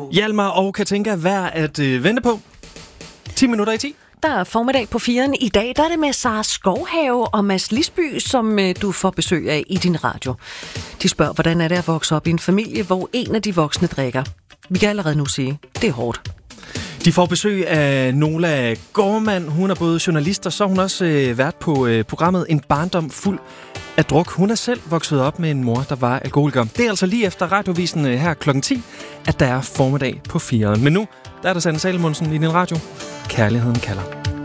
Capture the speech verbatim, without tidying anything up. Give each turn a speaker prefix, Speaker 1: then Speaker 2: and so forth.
Speaker 1: Hjalmar og Katinka, hvad at øh, vente på? ti minutter i ti.
Speaker 2: Der er formiddag på firen. I dag der er det med Sara Skovhave og Mads Lisby, som øh, du får besøg af i din radio. De spørger, hvordan er det at vokse op i en familie, hvor en af de voksne drikker. Vi kan allerede nu sige, det er hårdt.
Speaker 1: De får besøg af Nola Gormand. Hun er både journalist, og så har hun også øh, været på øh, programmet En barndom fuld af druk. Hun er selv vokset op med en mor, der var alkoholiker. Det er altså lige efter radiovisen øh, her klokken ti, at der er formiddag på firen. Men nu der er der Sanne Salomonsen i din radio. Kærligheden kalder.